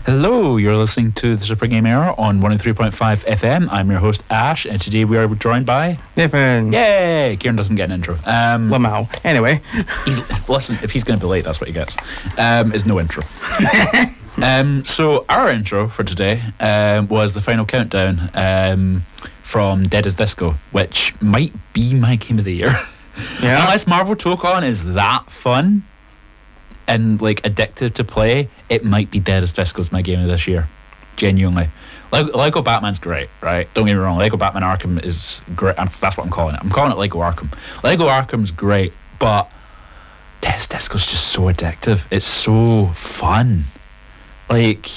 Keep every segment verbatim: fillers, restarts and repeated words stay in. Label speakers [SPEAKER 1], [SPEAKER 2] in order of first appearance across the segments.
[SPEAKER 1] Hello, you're listening to the Super Game Era on one oh three point five F M. I'm your host, Ash, and today we are joined by...
[SPEAKER 2] Nathan.
[SPEAKER 1] Yay! Kieran doesn't get an intro. Um,
[SPEAKER 2] Lamau. Anyway.
[SPEAKER 1] He's, listen, if he's going to be late, that's what he gets. Um, is no intro. um, so, our intro for today um, was the final countdown um, from Dead as Disco, which might be my game of the year.
[SPEAKER 2] Yeah.
[SPEAKER 1] Unless Marvel Tokon is that fun and like addictive to play, it might be Dead as Disco's my game of this year. Genuinely. Lego, Lego Batman's great, right? Don't get me wrong, Lego Batman Arkham is great. I'm, that's what I'm calling it. I'm calling it Lego Arkham. Lego Arkham's great, but Dead as Disco's just so addictive. It's so fun. Like,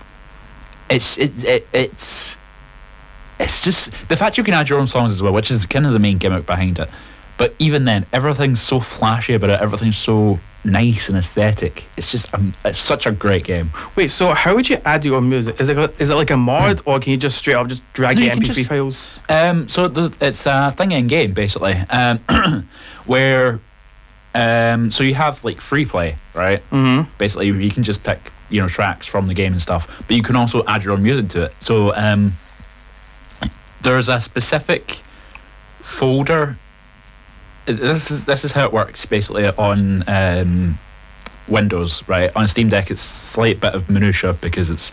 [SPEAKER 1] it's it, it it's it's just the fact you can add your own songs as well, which is kind of the main gimmick behind it. But even then, everything's so flashy about it. Everything's so nice and aesthetic. It's just um, it's such a great game.
[SPEAKER 2] Wait, so how would you add your own music? Is it is it like a mod, or can you just straight up just drag
[SPEAKER 1] No,
[SPEAKER 2] your
[SPEAKER 1] you can
[SPEAKER 2] M P three
[SPEAKER 1] just-
[SPEAKER 2] files?
[SPEAKER 1] Um, so the, it's a thing in game basically, um, where um, so you have like free play, right?
[SPEAKER 2] Mm-hmm.
[SPEAKER 1] Basically, you can just pick you know tracks from the game and stuff, but you can also add your own music to it. So um, there's a specific folder. This is this is how it works basically on um, Windows, right? On Steam Deck, it's a slight bit of minutia because it's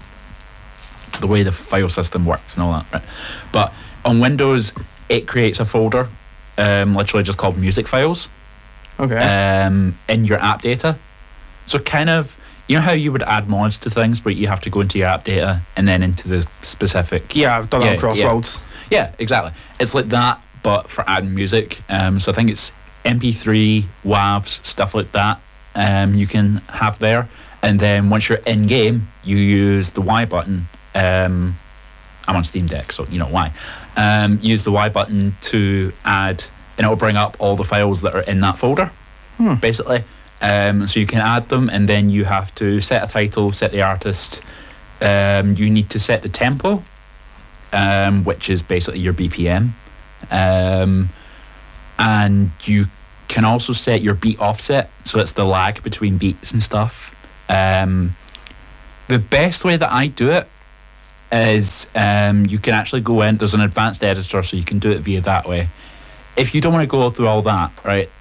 [SPEAKER 1] the way the file system works and all that, right? But on Windows, it creates a folder, um, literally just called music files,
[SPEAKER 2] Okay.
[SPEAKER 1] um, in your app data. So kind of, you know how you would add mods to things, but you have to go into your app data and then into the specific.
[SPEAKER 2] yeah, I've done
[SPEAKER 1] yeah,
[SPEAKER 2] it on Crossroads.
[SPEAKER 1] Yeah, exactly. It's like that, but for adding music. Um, so I think it's M P three, WAVs, stuff like that. Um, you can have there, and then once you're in game, you use the Y button. Um, I'm on Steam Deck, so you know why. Um, use the Y button to add, and it'll bring up all the files that are in that folder,
[SPEAKER 2] Hmm.
[SPEAKER 1] basically. Um, so you can add them, and then you have to set a title, set the artist. Um, you need to set the tempo, um, which is basically your B P M. Um, and you can also set your beat offset, so it's the lag between beats and stuff. Um, the best way that I do it is um, you can actually go in, there's an advanced editor, so you can do it via that way. If you don't want to go through all that, right,